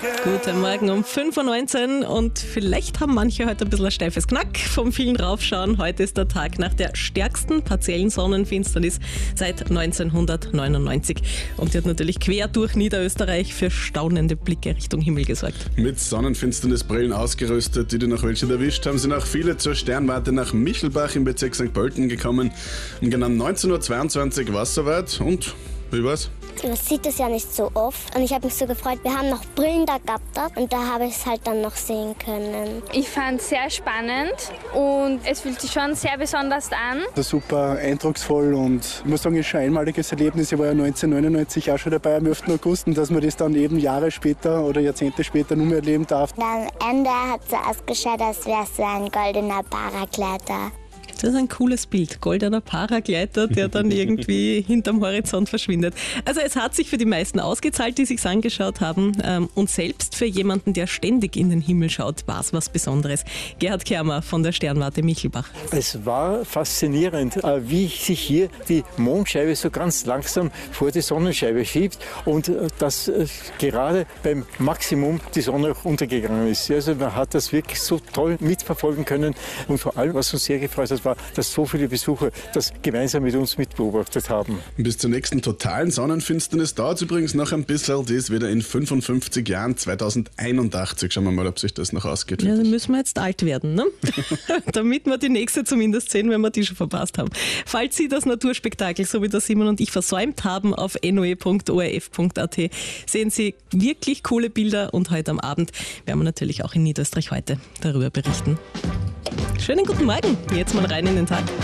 Guten Morgen um 5.19 Uhr und vielleicht haben manche heute ein bisschen ein steifes Knack vom vielen Raufschauen. Heute ist der Tag nach der stärksten partiellen Sonnenfinsternis seit 1999 und die hat natürlich quer durch Niederösterreich für staunende Blicke Richtung Himmel gesorgt. Mit Sonnenfinsternisbrillen ausgerüstet, die noch welche erwischt haben, sind auch viele zur Sternwarte nach Michelbach im Bezirk St. Pölten gekommen. Um genau 19.22 Uhr war es soweit und wie war's? Man sieht es ja nicht so oft und ich habe mich so gefreut. Wir haben noch Brillen da gehabt und da habe ich es halt dann noch sehen können. Ich fand es sehr spannend und es fühlt sich schon sehr besonders an. Das ist super eindrucksvoll und ich muss sagen, es ist schon ein einmaliges Erlebnis. Ich war ja 1999 auch schon dabei am 11. August und dass man das dann eben Jahre später oder Jahrzehnte später nur mehr erleben darf. Am Ende hat es so ausgeschaut, als wäre es so ein goldener Paragleiter. Das ist ein cooles Bild. Goldener Paragleiter, der dann irgendwie hinterm Horizont verschwindet. Also es hat sich für die meisten ausgezahlt, die sich's angeschaut haben. Und selbst für jemanden, der ständig in den Himmel schaut, war es was Besonderes. Gerhard Kermer von der Sternwarte Michelbach. Es war faszinierend, wie sich hier die Mondscheibe so ganz langsam vor die Sonnenscheibe schiebt und dass gerade beim Maximum die Sonne auch untergegangen ist. Also man hat das wirklich so toll mitverfolgen können und vor allem, was uns sehr gefreut hat, war, dass so viele Besucher das gemeinsam mit uns mitbeobachtet haben. Bis zur nächsten totalen Sonnenfinsternis dauert es übrigens noch ein bisschen. Die ist wieder in 55 Jahren, 2081. Schauen wir mal, ob sich das noch ausgeht. Ja, dann müssen wir jetzt alt werden, ne? Damit wir die nächste zumindest sehen, wenn wir die schon verpasst haben. Falls Sie das Naturspektakel, so wie das Simon und ich versäumt haben, auf noe.orf.at, sehen Sie wirklich coole Bilder und heute am Abend werden wir natürlich auch in Niederösterreich heute darüber berichten. Schönen guten Morgen, jetzt mal rein in den Tag.